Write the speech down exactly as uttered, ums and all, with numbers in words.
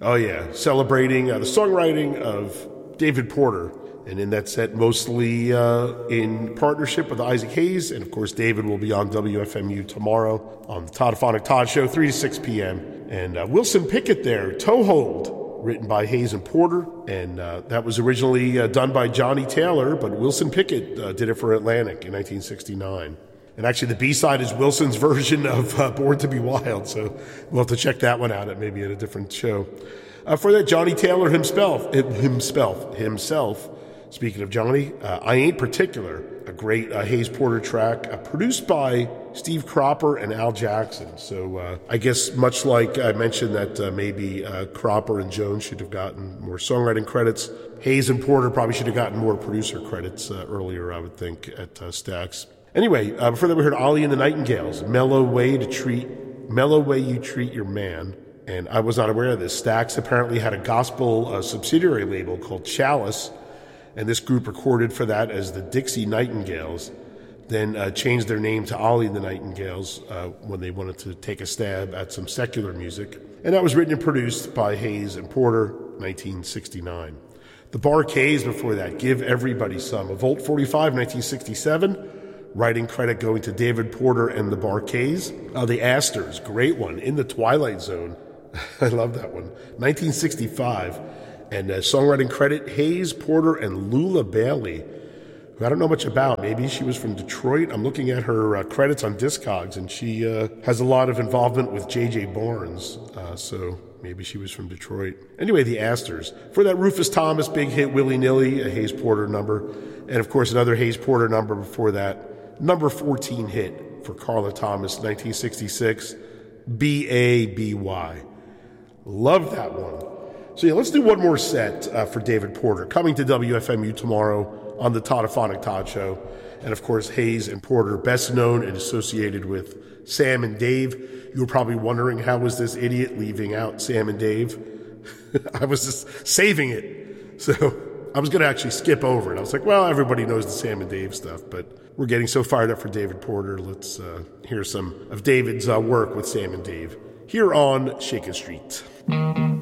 Oh, yeah. Celebrating uh, the songwriting of David Porter. And in that set, mostly uh, in partnership with Isaac Hayes. And, of course, David will be on W F M U tomorrow on the Toddophonic Todd Show, three to six p.m. And uh, Wilson Pickett there, Toehold, written by Hayes and Porter. And uh, that was originally uh, done by Johnny Taylor, but Wilson Pickett uh, did it for Atlantic in nineteen sixty-nine. And actually, the B-side is Wilson's version of uh, Born to be Wild, so we'll have to check that one out at maybe at a different show. Uh, for that, Johnny Taylor himself, himself, himself. Speaking of Johnny, uh, I Ain't Particular, a great uh, Hayes Porter track, uh, produced by Steve Cropper and Al Jackson. So uh, I guess much like I mentioned that uh, maybe uh, Cropper and Jones should have gotten more songwriting credits, Hayes and Porter probably should have gotten more producer credits uh, earlier, I would think, at uh, Stax. Anyway, uh, before that we heard Ollie and the Nightingales, Mellow Way to Treat, Mellow Way You Treat Your Man. And I was not aware of this. Stax apparently had a gospel uh, subsidiary label called Chalice, and this group recorded for that as the Dixie Nightingales, then uh, changed their name to Ollie and the Nightingales uh, when they wanted to take a stab at some secular music. And that was written and produced by Hayes and Porter, nineteen sixty-nine. The Bar-Kays before that, Give Everybody Some, a Volt forty-five, nineteen sixty-seven, writing credit going to David Porter and the Bar-Kays. Uh, the Astors, great one, In the Twilight Zone. I love that one. nineteen sixty-five. And uh, songwriting credit, Hayes, Porter, and Lula Bailey, who I don't know much about. Maybe she was from Detroit. I'm looking at her uh, credits on Discogs, and she uh, has a lot of involvement with J J. Barnes, uh, so maybe she was from Detroit. Anyway, the Astors. For that Rufus Thomas big hit, Willy Nilly, a Hayes Porter number. And, of course, another Hayes Porter number before that. Number fourteen hit for Carla Thomas, nineteen sixty-six, B A B Y. Love that one. So yeah, let's do one more set uh, for David Porter, coming to W F M U tomorrow on the Toddophonic Todd Show. And of course, Hayes and Porter, best known and associated with Sam and Dave. You were probably wondering, how was this idiot leaving out Sam and Dave? I was just saving it. So I was going to actually skip over it. I was like, well, everybody knows the Sam and Dave stuff, but we're getting so fired up for David Porter. Let's uh, hear some of David's uh, work with Sam and Dave here on Shakin' Street.